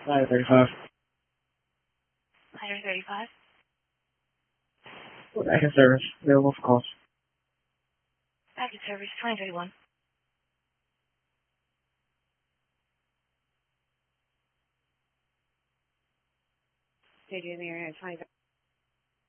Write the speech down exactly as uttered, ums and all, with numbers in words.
nine thirty-five. one thirty-five. Active service. Available for calls. Active service twenty thirty-one. Stadium area twenty.